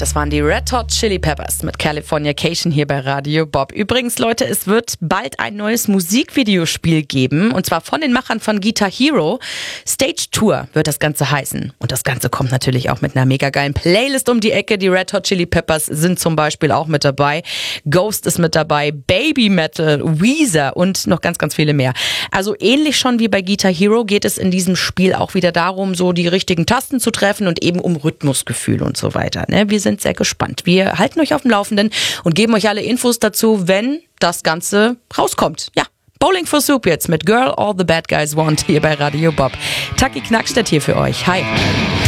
Das waren die Red Hot Chili Peppers mit Californication hier bei Radio Bob. Übrigens, Leute, es wird bald ein neues Musikvideospiel geben. Und zwar von den Machern von Guitar Hero. Stage Tour wird das Ganze heißen. Und das Ganze kommt natürlich auch mit einer mega geilen Playlist um die Ecke. Die Red Hot Chili Peppers sind zum Beispiel auch mit dabei. Ghost ist mit dabei. Baby Metal, Weezer und noch ganz, ganz viele mehr. Also ähnlich schon wie bei Guitar Hero geht es in diesem Spiel auch wieder darum, so die richtigen Tasten zu treffen und eben um Rhythmusgefühl und so weiter. Wir sind sehr gespannt. Wir halten euch auf dem Laufenden und geben euch alle Infos dazu, wenn das Ganze rauskommt. Ja, Bowling for Soup jetzt mit Girl All the Bad Guys Want hier bei Radio Bob. Taki Knackstedt hier für euch. Hi.